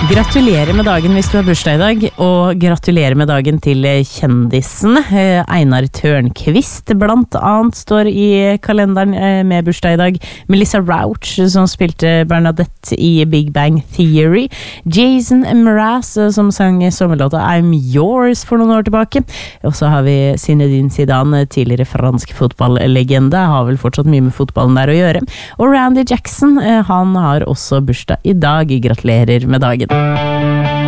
Gratulerer med dagen hvis du har bursdag i dag, og gratulerer med dagen til kjendisene. Einar Tørnquist blant annet står i kalenderen med bursdag i dag. Melissa Rauch som spilte Bernadette i Big Bang Theory. Jason Mraz som sang sommerlåta I'm Yours for noen år tilbake. Og så har vi Zinedine Zidane, tidligere fransk fotballlegende, har vel fortsatt mye med fotballen der å gjøre. Og Randy Jackson, han har også bursdag i dag. Gratulerer med dagen.